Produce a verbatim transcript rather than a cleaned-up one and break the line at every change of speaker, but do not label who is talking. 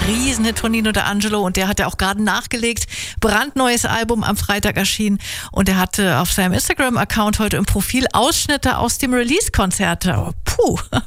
Riesenhit von Nino D'Angelo und der hat ja auch gerade nachgelegt. Brandneues Album am Freitag erschienen und er hatte auf seinem Instagram-Account heute im Profil Ausschnitte aus dem Release-Konzert. Puh,